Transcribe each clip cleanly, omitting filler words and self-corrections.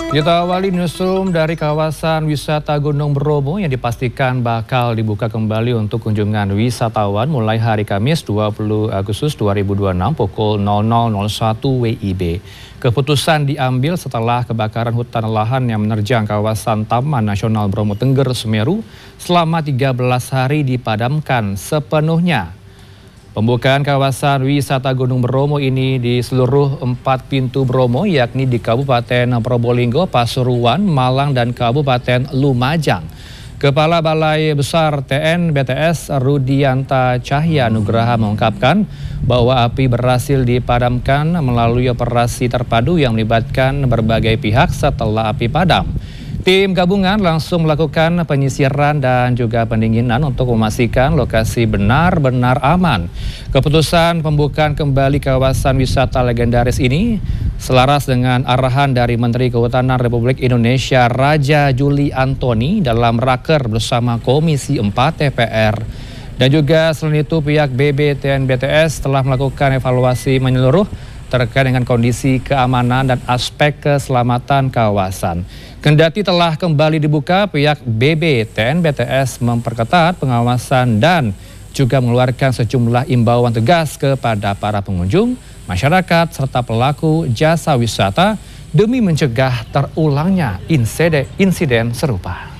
Kita awali newsroom dari kawasan wisata Gunung Bromo yang dipastikan bakal dibuka kembali untuk kunjungan wisatawan mulai hari Kamis 20 Agustus 2026 pukul 00.01 WIB. Keputusan diambil setelah kebakaran hutan lahan yang menerjang kawasan Taman Nasional Bromo Tengger Semeru selama 13 hari dipadamkan sepenuhnya. Pembukaan kawasan wisata Gunung Bromo ini di seluruh 4 pintu Bromo, yakni di Kabupaten Probolinggo, Pasuruan, Malang, dan Kabupaten Lumajang. Kepala Balai Besar TNBTS Rudianta Cahya Nugraha mengungkapkan bahwa api berhasil dipadamkan melalui operasi terpadu yang melibatkan berbagai pihak setelah api padam. Tim gabungan langsung melakukan penyisiran dan juga pendinginan untuk memastikan lokasi benar-benar aman. Keputusan pembukaan kembali kawasan wisata legendaris ini selaras dengan arahan dari Menteri Kehutanan Republik Indonesia Raja Juli Antoni dalam raker bersama Komisi 4 DPR. Dan juga selain itu pihak BBTNBTS telah melakukan evaluasi menyeluruh terkait dengan kondisi keamanan dan aspek keselamatan kawasan. Kendati telah kembali dibuka, pihak BBTNBTS memperketat pengawasan dan juga mengeluarkan sejumlah imbauan tegas kepada para pengunjung, masyarakat, serta pelaku jasa wisata demi mencegah terulangnya insiden serupa.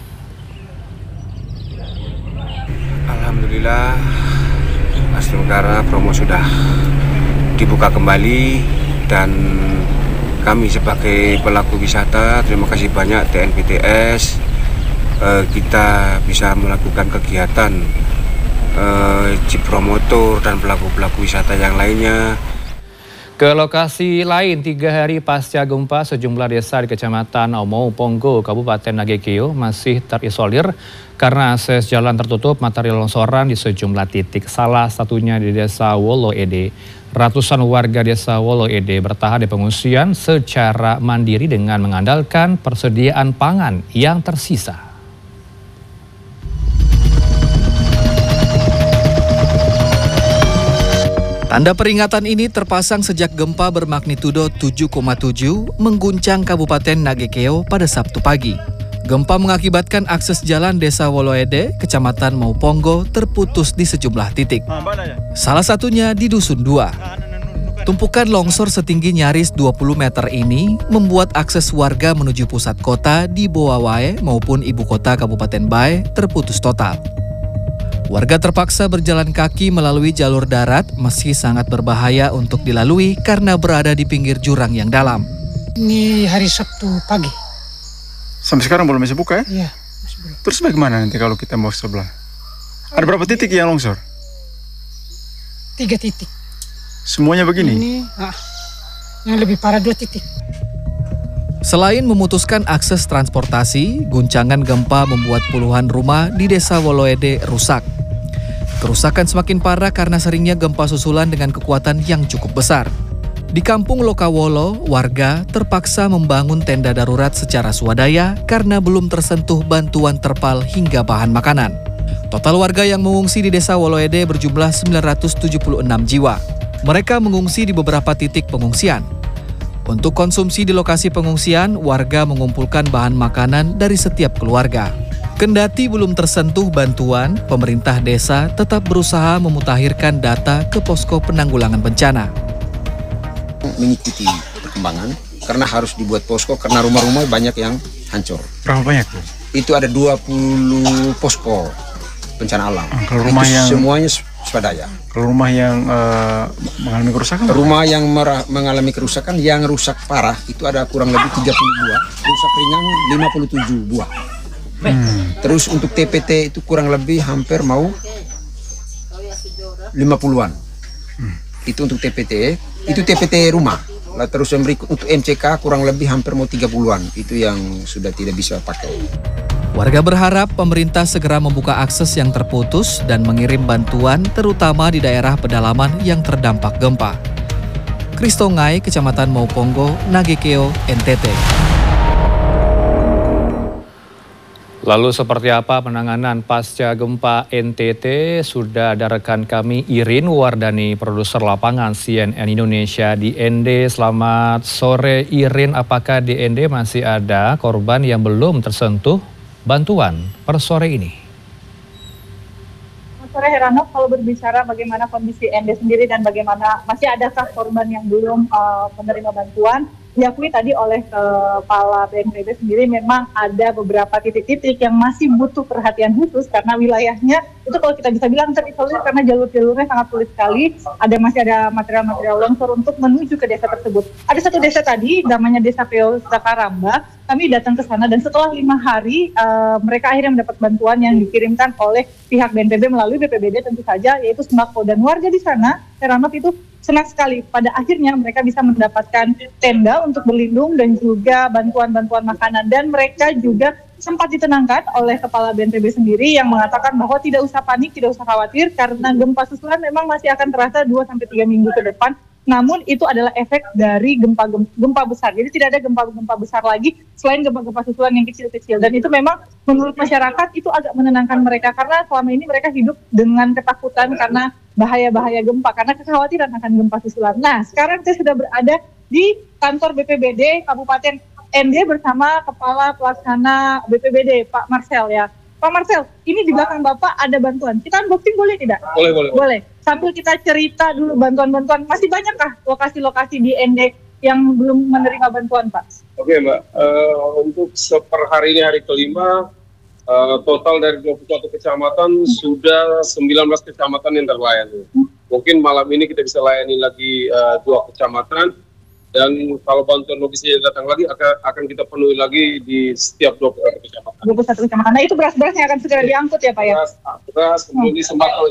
Alhamdulillah, Asli Negara Bromo sudah dibuka kembali dan kami sebagai pelaku wisata terima kasih banyak TNBTS, kita bisa melakukan kegiatan jeep promotor dan pelaku-pelaku wisata yang lainnya. Ke lokasi lain, 3 hari pasca gempa, sejumlah desa di Kecamatan Omou Ponggo, Kabupaten Nagekeo masih terisolir karena akses jalan tertutup material longsoran di sejumlah titik. Salah satunya di Desa Wolo Ede. Ratusan warga Desa Wolo Ede bertahan di pengungsian secara mandiri dengan mengandalkan persediaan pangan yang tersisa. Tanda peringatan ini terpasang sejak gempa bermagnitudo 7,7 mengguncang Kabupaten Nagekeo pada Sabtu pagi. Gempa mengakibatkan akses jalan Desa Woloede, Kecamatan Mauponggo terputus di sejumlah titik. Salah satunya di Dusun 2. Tumpukan longsor setinggi nyaris 20 meter ini membuat akses warga menuju pusat kota di Boawae maupun ibu kota Kabupaten Bae terputus total. Warga terpaksa berjalan kaki melalui jalur darat meski sangat berbahaya untuk dilalui karena berada di pinggir jurang yang dalam. Ini hari Sabtu pagi. Sampai sekarang belum bisa buka ya? Iya, masih belum. Terus bagaimana nanti kalau kita mau sebelah? Ada berapa titik yang longsor? 3 titik. Semuanya begini? Ini, yang lebih parah 2 titik. Selain memutuskan akses transportasi, guncangan gempa membuat puluhan rumah di Desa Woloede rusak. Kerusakan semakin parah karena seringnya gempa susulan dengan kekuatan yang cukup besar. Di Kampung Lokawolo, warga terpaksa membangun tenda darurat secara swadaya karena belum tersentuh bantuan terpal hingga bahan makanan. Total warga yang mengungsi di Desa Woloede berjumlah 976 jiwa. Mereka mengungsi di beberapa titik pengungsian. Untuk konsumsi di lokasi pengungsian, warga mengumpulkan bahan makanan dari setiap keluarga. Kendati belum tersentuh bantuan, pemerintah desa tetap berusaha memutakhirkan data ke posko penanggulangan bencana. Mengikuti perkembangan karena harus dibuat posko karena rumah-rumah banyak yang hancur. Berapa banyak tuh? Itu ada 20 posko bencana alam. Kalau rumah yang semuanya swadaya. Kalau rumah yang mengalami kerusakan? Rumah yang mengalami kerusakan yang rusak parah itu ada kurang lebih 30 buah, rusak ringan 57 buah. Terus untuk TPT itu kurang lebih hampir mau 50-an. Itu untuk TPT, itu TPT rumah. Lah terus yang berikut untuk MCK kurang lebih hampir mau 30-an. Itu yang sudah tidak bisa pakai. Warga berharap pemerintah segera membuka akses yang terputus dan mengirim bantuan terutama di daerah pedalaman yang terdampak gempa. Kristongai, Kecamatan Mauponggo, Nagekeo, NTT. Lalu seperti apa penanganan pasca gempa NTT? Sudah ada rekan kami Irin Wardani, produser lapangan CNN Indonesia di ND. Selamat sore Irin, apakah di ND masih ada korban yang belum tersentuh bantuan per sore ini? Selamat sore Heranov, kalau berbicara bagaimana kondisi ND sendiri dan bagaimana masih adakah korban yang belum menerima bantuan, diakui tadi oleh Kepala BNPB sendiri memang ada beberapa titik-titik yang masih butuh perhatian khusus karena wilayahnya itu kalau kita bisa bilang terisolir karena jalur-jalurnya sangat sulit sekali. Masih ada material-material longsor untuk menuju ke desa tersebut. Ada satu desa tadi namanya Desa Peo Sakaramba. Kami datang ke sana dan setelah 5 hari mereka akhirnya mendapat bantuan yang dikirimkan oleh pihak BNPB melalui BPBD tentu saja, yaitu sembako, dan warga di sana Heranov itu senang sekali. Pada akhirnya mereka bisa mendapatkan tenda untuk berlindung dan juga bantuan-bantuan makanan. Dan mereka juga sempat ditenangkan oleh Kepala BNPB sendiri yang mengatakan bahwa tidak usah panik, tidak usah khawatir karena gempa susulan memang masih akan terasa 2-3 minggu ke depan. Namun itu adalah efek dari gempa besar. Jadi tidak ada gempa-gempa besar lagi selain gempa-gempa susulan yang kecil-kecil. Dan itu memang menurut masyarakat itu agak menenangkan mereka karena selama ini mereka hidup dengan ketakutan karena bahaya-bahaya gempa, karena kekhawatiran akan gempa susulan. Nah, sekarang saya sudah berada di kantor BPBD Kabupaten ND bersama Kepala Pelaksana BPBD, Pak Marcel ya. Pak Marcel, ini di belakang Bapak ada bantuan. Kita unboxing boleh tidak? Boleh. Sambil kita cerita dulu bantuan-bantuan. Masih banyakkah lokasi-lokasi di ND yang belum menerima bantuan, Pak? Oke, Mbak. Untuk per hari ini hari kelima, total dari 21 kecamatan sudah 19 kecamatan yang terlayani. Mungkin malam ini kita bisa layani lagi 2 kecamatan, dan kalau bantuan logistiknya datang lagi akan kita penuhi lagi di setiap 21 kecamatan. 21 kecamatan. Nah, itu beras-beras yang akan segera diangkut ya, Pak ya? Beras, kemudian sembako.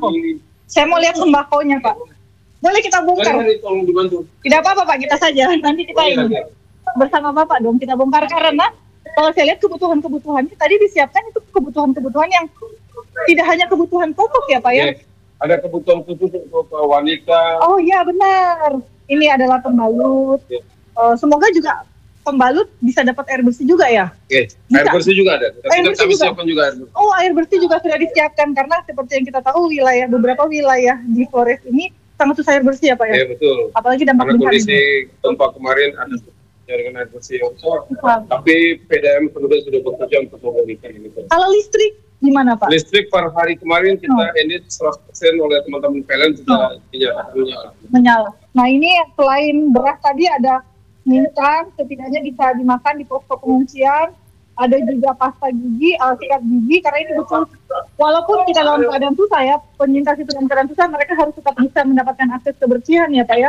Saya mau lihat sembakonya, Pak. Boleh kita bongkar? Tolong dibantu. Tidak apa-apa, Pak. Kita saja. Nanti kita ini bersama Bapak dong kita bongkar karena kalau saya lihat kebutuhan-kebutuhannya tadi disiapkan itu kebutuhan-kebutuhan yang tidak hanya kebutuhan pokok ya Pak ya? Ada kebutuhan khusus untuk wanita. Oh iya benar. Ini adalah pembalut. Semoga juga pembalut bisa dapat air bersih juga ya? Air bersih juga ada. Kami siapkan juga air bersih. Oh, air bersih juga sudah disiapkan karena seperti yang kita tahu beberapa wilayah di Flores ini sangat susah air bersih ya Pak ya? Iya betul. Apalagi dampak bencana. Karena kondisi gempa kemarin ada jaringan air bersih yang besar, tapi PDAM kemudian sudah bekerja untuk memberikan ini. Kalau listrik gimana Pak? Listrik per hari kemarin kita ini 100% oleh teman-teman PLN sudah menyala. Nah ini selain beras tadi ada minyak setidaknya bisa dimakan di posko pengungsian, ada juga pasta gigi, sikat gigi karena ini betul walaupun kita dalam keadaan susah ya, penyintas itu dalam keadaan susah mereka harus tetap bisa mendapatkan akses kebersihan ya Pak ya.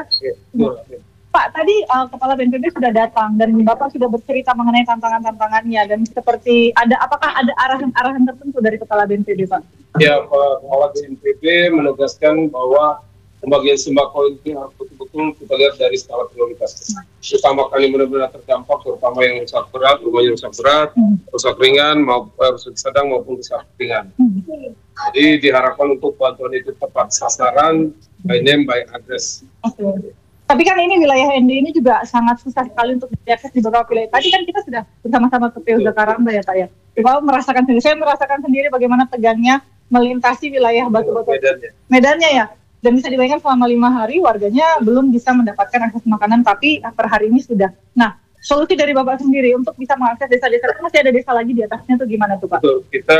Pak, tadi Kepala BNPB sudah datang dan Bapak sudah bercerita mengenai tantangan-tantangannya dan seperti apakah ada arahan-arahan tertentu dari Kepala BNPB, Pak? Ya, Pak Kepala BNPB menegaskan bahwa pembagian sembako ini harus betul-betul kita lihat dari skala prioritas. Utama kali benar-benar terdampak, terutama yang rusak berat, rumahnya rusak berat, rusak ringan, rusak sedang maupun rusak ringan. Jadi diharapkan untuk bantuan itu tepat sasaran, by name, by address. Tapi kan ini wilayah ND ini juga sangat susah sekali untuk diakses di beberapa wilayah. Tadi kan kita sudah bersama-sama ke Peo Sakaramba ya Pak ya. Saya merasakan sendiri bagaimana tegangnya melintasi wilayah batu-batu medannya ya. Dan bisa dibayangkan selama 5 hari warganya belum bisa mendapatkan akses makanan, tapi per hari ini sudah. Nah, solusi dari Bapak sendiri untuk bisa mengakses desa-desa, masih ada desa lagi di atasnya tuh gimana tuh Pak? Betul. Kita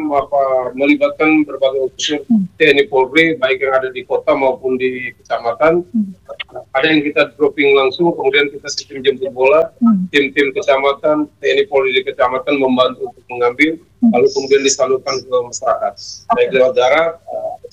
melibatkan berbagai unsur TNI Polri, baik yang ada di kota maupun di kecamatan. Ada yang kita dropping langsung, kemudian kita sistem jemput bola, tim-tim kecamatan, TNI Polri di kecamatan membantu untuk mengambil, lalu kemudian disalurkan ke masyarakat, baik lewat darat,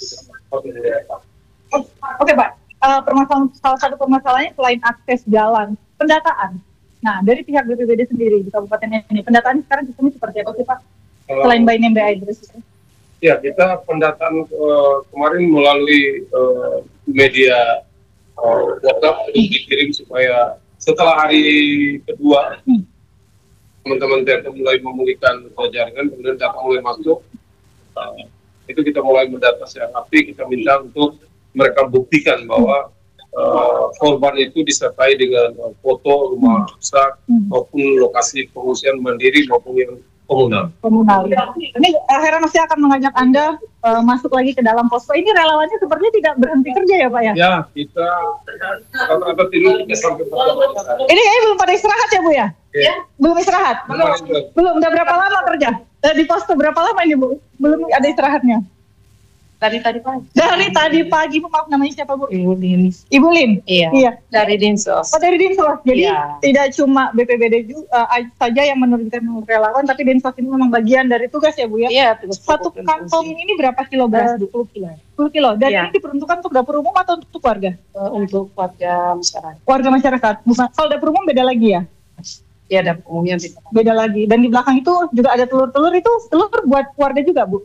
Oke Pak, salah satu permasalahannya selain akses jalan, pendataan. Nah, dari pihak BPBD sendiri di kabupaten ini, pendataan sekarang sistemnya seperti apa sih Pak? Selain by name by address itu? Ya, kita pendataan kemarin melalui media WhatsApp dikirim supaya setelah hari kedua teman-teman TNI mulai memulihkan jaringan, kemudian data mulai masuk. Itu kita mulai mendata secara rapi, kita minta untuk mereka buktikan bahwa korban itu disertai dengan foto rumah rusak maupun lokasi pengungsian mandiri maupun yang Komunal. Ini Heranov akan mengajak Anda masuk lagi ke dalam posko. Ini relawannya sepertinya tidak berhenti kerja ya Pak ya? Ya, kita rata-rata tidur sampai Ini kayaknya belum pada istirahat ya Bu ya? Iya. Belum istirahat? Belum. Udah berapa lama kerja? Di posko berapa lama ini Bu? Belum ada istirahatnya? Dari tadi pagi. Dari tadi pagi, Bu, maaf namanya siapa Bu? Ibu Lin. Ibu Lin? Iya. Dari Dinsos. Oh dari Dinsos, jadi Iya. tidak cuma BPBD saja yang menerjunkan relawan, tapi Dinsos ini memang bagian dari tugas ya Bu ya? Iya, tugas Satu pokok dan kantong fungsi. ini berapa kilo beras? 20 kilo. 10 kilo, dan Iya. ini diperuntukkan untuk dapur umum atau untuk warga? Untuk warga masyarakat. Warga masyarakat, bukan. Kalau dapur umum beda lagi ya? Iya, ada umumnya di Beda lagi, dan di belakang itu juga ada telur-telur, itu telur buat warga juga Bu?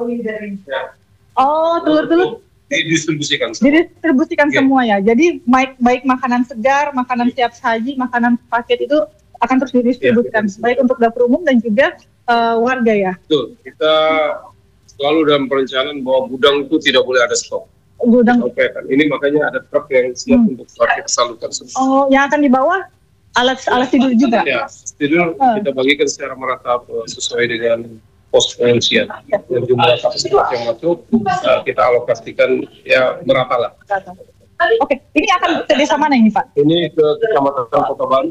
Oh, telur-telur didistribusikan. didistribusikan Iya. semua ya. Jadi baik makanan segar, makanan siap saji, makanan paket itu akan terus didistribusikan, Iya. baik untuk dapur umum dan juga warga ya. Betul, kita selalu dalam perencanaan bahwa gudang itu tidak boleh ada stok. Gudang. Oke kan, ini makanya ada truk yang siap untuk kita salurkan semua. Oh, yang akan dibawa alat tidur juga. Ya, tidur kita bagikan secara merata sesuai dengan pos pengungsian. Dan jumlah kapasitas yang masuk kita alokasikan ya merata lah. Oke, ini akan ke desa mana ini Pak? Ini ke Kecamatan Kota Baru.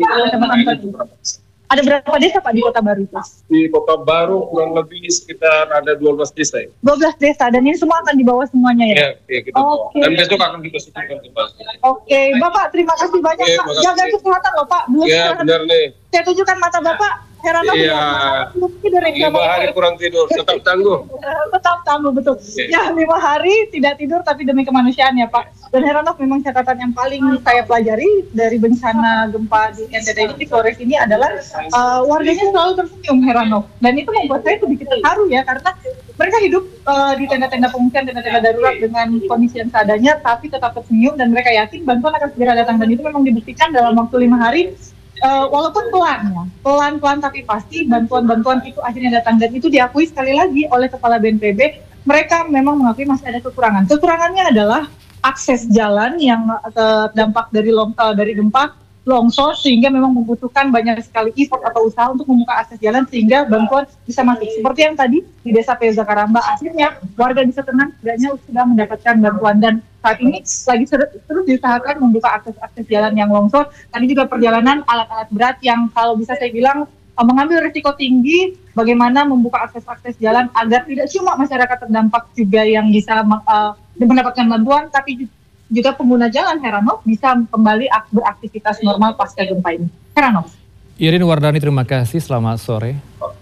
Ada berapa desa Pak di Kota Baru itu? Di Kota Baru kurang lebih sekitar ada 12 desa ya. 12 desa, dan ini semua akan dibawa semuanya ya? Ya, kita bawa. Oke. Dan besok akan kita sebutkan kembali. Oke, Bapak terima kasih banyak Oke, Pak. makasih. Jaga kesehatan loh Pak. Belum Ya, istirahat. benar nih. Saya tunjukkan mata Bapak. Heranov Iya. belum tidur ya, 5 hari kurang tidur, tetap tangguh. tetap tangguh betul. Oke. Ya 5 hari tidak tidur tapi demi kemanusiaan ya Pak. Dan Heranov memang catatan yang paling saya pelajari dari bencana gempa di NTT ini, di Flores ini adalah warganya selalu tersenyum Heranov. Dan itu membuat saya sedikit terharu ya, karena mereka hidup di tenda-tenda pengungsian, tenda-tenda darurat dengan kondisi yang seadanya, tapi tetap tersenyum dan mereka yakin bantuan akan segera datang. Dan itu memang dibuktikan dalam waktu 5 hari. Walaupun pelan-pelan tapi pasti bantuan-bantuan itu akhirnya datang, dan itu diakui sekali lagi oleh Kepala BNPB. Mereka memang mengakui masih ada kekurangan. Kekurangannya adalah akses jalan yang terdampak dari gempa longsor, sehingga memang membutuhkan banyak sekali effort atau usaha untuk membuka akses jalan sehingga bantuan bisa masuk. Seperti yang tadi di Desa Peza Karamba, akhirnya warga bisa tenang, setidaknya sudah mendapatkan bantuan, dan saat ini lagi terus diusahakan membuka akses jalan yang longsor. Tadi juga perjalanan alat-alat berat yang kalau bisa saya bilang mengambil risiko tinggi bagaimana membuka akses jalan agar tidak cuma masyarakat terdampak juga yang bisa mendapatkan bantuan, tapi juga pengguna jalan Heranov bisa kembali beraktivitas normal pasca gempa ini. Heranov. Irin Wardani, terima kasih. Selamat sore.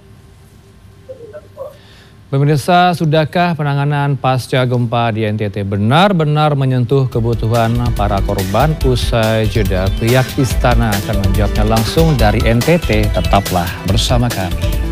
Pemirsa, sudahkah penanganan pasca gempa di NTT benar-benar menyentuh kebutuhan para korban? Usai jeda, pihak istana akan menjawabnya langsung dari NTT. Tetaplah bersama kami.